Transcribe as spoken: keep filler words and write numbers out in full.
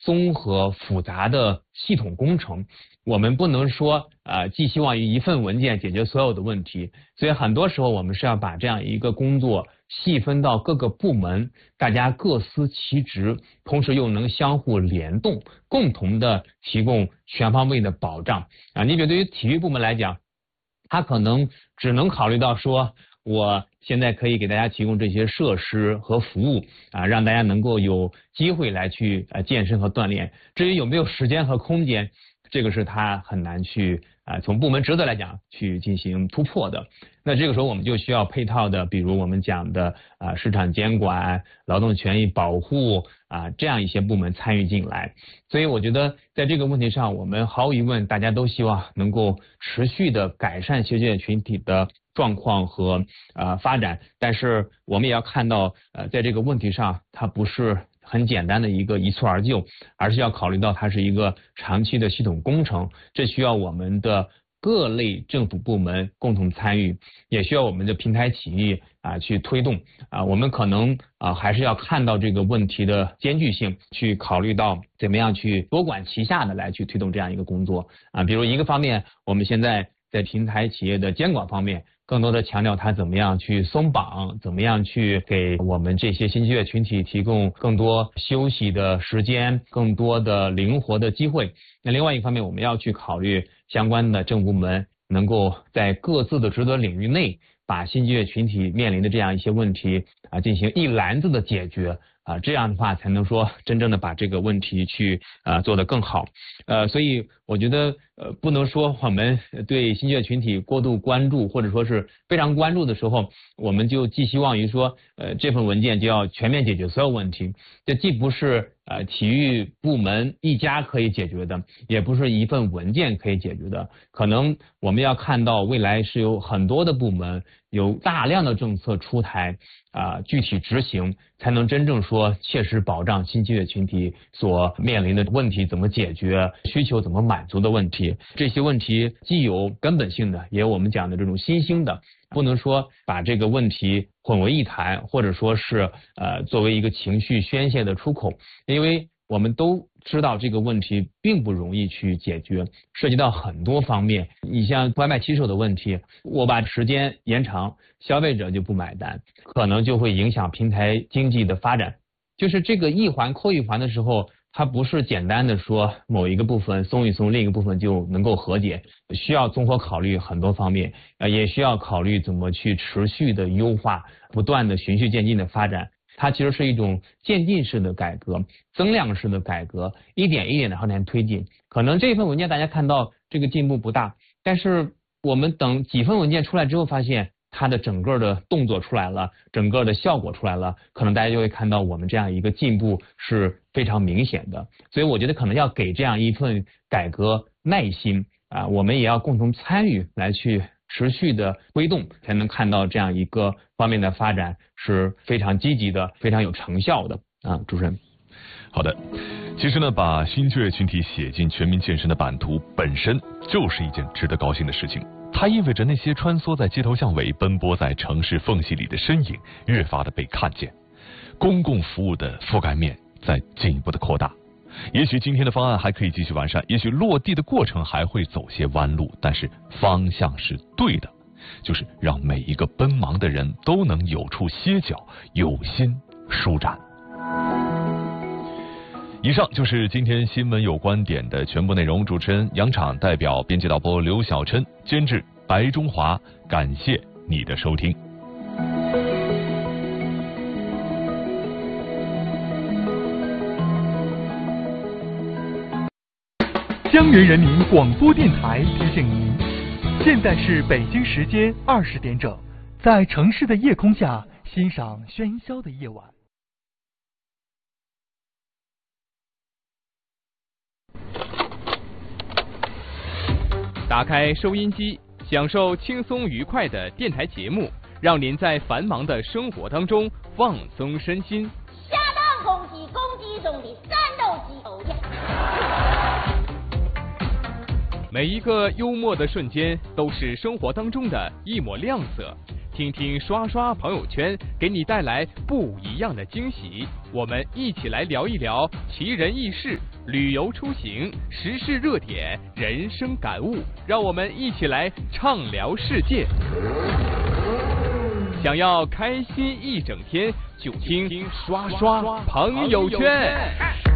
综合复杂的系统工程，我们不能说呃寄希望于一份文件解决所有的问题，所以很多时候我们是要把这样一个工作细分到各个部门，大家各司其职，同时又能相互联动，共同的提供全方位的保障啊。你比如对于体育部门来讲，他可能只能考虑到说，我现在可以给大家提供这些设施和服务啊，让大家能够有机会来去呃健身和锻炼。至于有没有时间和空间，这个是他很难去啊从部门职责来讲去进行突破的。那这个时候我们就需要配套的，比如我们讲的啊市场监管、劳动权益保护啊这样一些部门参与进来。所以我觉得在这个问题上，我们毫无疑问大家都希望能够持续的改善消费者群体的状况和呃发展，但是我们也要看到呃在这个问题上，它不是很简单的一个一蹴而就，而是要考虑到它是一个长期的系统工程，这需要我们的各类政府部门共同参与，也需要我们的平台企业啊去推动啊。我们可能啊还是要看到这个问题的艰巨性，去考虑到怎么样去多管齐下的来去推动这样一个工作啊。比如一个方面，我们现在在平台企业的监管方面，更多的强调它怎么样去松绑，怎么样去给我们这些新就业群体提供更多休息的时间，更多的灵活的机会。那另外一方面，我们要去考虑相关的政府部门能够在各自的职责领域内，把新就业群体面临的这样一些问题啊进行一篮子的解决啊，这样的话才能说真正的把这个问题去啊做得更好。呃，所以我觉得呃不能说我们对新就业群体过度关注或者说是非常关注的时候，我们就寄希望于说呃这份文件就要全面解决所有问题。这既不是呃体育部门一家可以解决的，也不是一份文件可以解决的。可能我们要看到未来是有很多的部门，有大量的政策出台啊、呃，具体执行，才能真正说切实保障新就业群体所面临的问题怎么解决，需求怎么满足的问题。这些问题既有根本性的，也有我们讲的这种新兴的，不能说把这个问题混为一谈，或者说是呃作为一个情绪宣泄的出口，因为我们都知道这个问题并不容易去解决，涉及到很多方面。你像外卖骑手的问题，我把时间延长，消费者就不买单，可能就会影响平台经济的发展。就是这个一环扣一环的时候，它不是简单的说某一个部分松一松，另一个部分就能够和解，需要综合考虑很多方面，呃，也需要考虑怎么去持续的优化，不断的循序渐进的发展。它其实是一种渐进式的改革，增量式的改革，一点一点的往前推进。可能这份文件大家看到这个进步不大，但是我们等几份文件出来之后，发现它的整个的动作出来了，整个的效果出来了，可能大家就会看到我们这样一个进步是非常明显的。所以我觉得可能要给这样一份改革耐心啊，我们也要共同参与来去持续的推动，才能看到这样一个方面的发展是非常积极的，非常有成效的啊。主持人， 好的，其实呢，把新就业群体写进全民健身的版图本身就是一件值得高兴的事情，它意味着那些穿梭在街头巷尾、奔波在城市缝隙里的身影越发的被看见，公共服务的覆盖面在进一步的扩大。也许今天的方案还可以继续完善，也许落地的过程还会走些弯路，但是方向是对的，就是让每一个奔忙的人都能有处歇脚，有心舒展。以上就是今天新闻有观点的全部内容，主持人杨昶代表编辑导播刘小琛，监制白中华，感谢你的收听。 江源人民广播电台提醒您，现在是北京时间二十点整，在城市的夜空下欣赏喧嚣的夜晚。 打开收音机，享受轻松愉快的电台节目，让您在繁忙的生活当中放松身心。 下蛋公鸡，公鸡中的战斗机，哦耶！ 每一个幽默的瞬间，都是生活当中的一抹亮色。 听听刷刷朋友圈，给你带来不一样的惊喜。我们一起来聊一聊奇人异事、旅游出行、时事热点、人生感悟，让我们一起来畅聊世界。想要开心一整天，就听刷刷朋友圈。